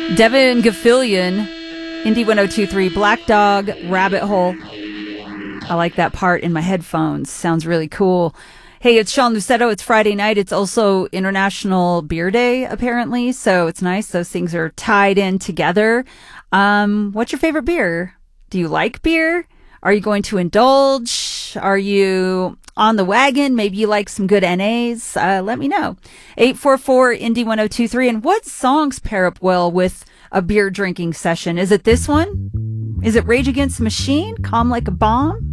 Devin Gaffilian, Indie 1023, Black Dog, Rabbit Hole. I like that part in my headphones. Sounds really cool. Hey, it's Sean Lucetto. It's Friday night. It's also International Beer Day, apparently. So it's nice. Those things are tied in together. What's your favorite beer? Do you like beer? Are you going to indulge? Are you on the wagon? Maybe you like some good NAs. Let me know. 844 Indie 1023. And what songs pair up well with a beer drinking session? Is it this one? Is it Rage Against the Machine? Calm Like a Bomb?